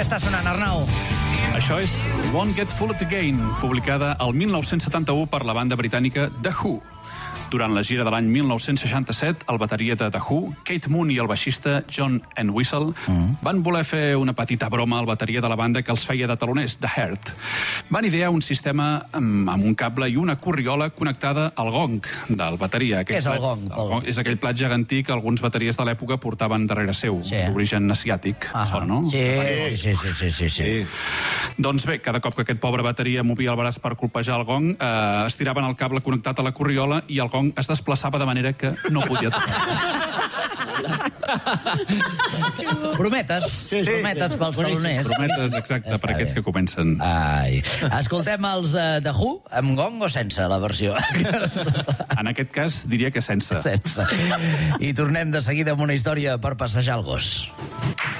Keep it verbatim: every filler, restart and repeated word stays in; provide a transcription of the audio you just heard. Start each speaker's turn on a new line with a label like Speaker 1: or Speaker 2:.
Speaker 1: Què està sonant, Arnau?
Speaker 2: Això és Won't Get Fooled Again, publicada el mil nou-cents setanta-u per la banda britànica The Who. Durant la gira de l'any mil nou-cents seixanta-set, el bateria de The Who, Keith Moon i el baixista John Entwistle mm. van voler fer una petita broma al bateria de la banda que els feia de taloners, The Heart. Van idear un sistema amb, amb un cable i una corriola connectada al gong del bateria.
Speaker 1: Què és el gong?
Speaker 2: El gong és aquell plat gegantí que alguns bateries de l'època portaven darrere seu, sí. d'origen asiàtic.
Speaker 1: Ah,
Speaker 2: Sona, no?
Speaker 1: Sí, sí, sí, sí, sí, sí.
Speaker 2: Doncs bé, cada cop que aquest pobre bateria movia el braç per colpejar el gong, eh, estiraven el cable connectat a la corriola i el gong es desplaçava de manera que no podia tocar.
Speaker 1: Prometes, sí, sí. prometes pels taloners.
Speaker 2: Prometes, exacte, per aquests que comencen.
Speaker 1: Ai. Escoltem els uh, The Who, amb gong o sense la versió?
Speaker 2: En aquest cas diria que sense.
Speaker 1: Sense. I tornem de seguida amb una història per passejar el gos.